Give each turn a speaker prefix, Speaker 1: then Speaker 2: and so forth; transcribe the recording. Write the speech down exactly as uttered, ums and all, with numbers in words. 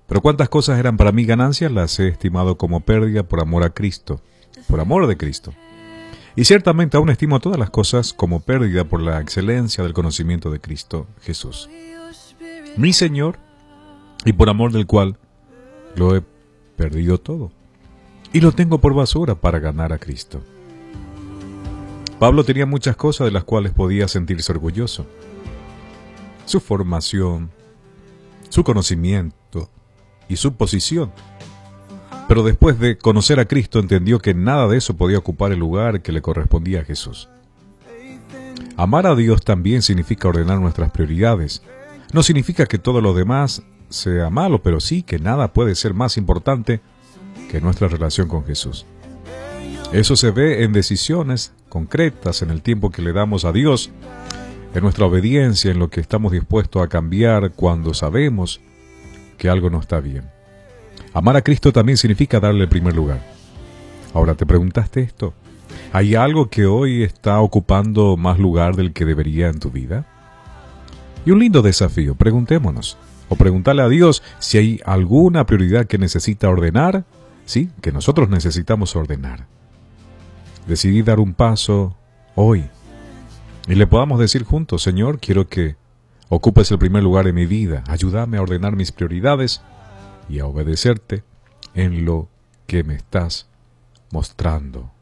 Speaker 1: Pero cuántas cosas eran para mí ganancias, las he estimado como pérdida por amor a Cristo, por amor de Cristo. Y ciertamente aún estimo todas las cosas como pérdida por la excelencia del conocimiento de Cristo Jesús, mi Señor, y por amor del cual lo he perdido todo, y lo tengo por basura para ganar a Cristo. Pablo tenía muchas cosas de las cuales podía sentirse orgulloso. Su formación, su conocimiento y su posición. Pero después de conocer a Cristo entendió que nada de eso podía ocupar el lugar que le correspondía a Jesús. Amar a Dios también significa ordenar nuestras prioridades. No significa que todo lo demás sea malo, pero sí que nada puede ser más importante que nuestra relación con Jesús. Eso se ve en decisiones concretas, en el tiempo que le damos a Dios, en nuestra obediencia, en lo que estamos dispuestos a cambiar cuando sabemos que algo no está bien. Amar a Cristo también significa darle el primer lugar. Ahora, ¿te preguntaste esto? ¿Hay algo que hoy está ocupando más lugar del que debería en tu vida? Y un lindo desafío, preguntémonos, o preguntarle a Dios si hay alguna prioridad que necesita ordenar, sí, que nosotros necesitamos ordenar. Decidí dar un paso hoy y le podamos decir juntos: Señor, quiero que ocupes el primer lugar en mi vida, ayúdame a ordenar mis prioridades y a obedecerte en lo que me estás mostrando.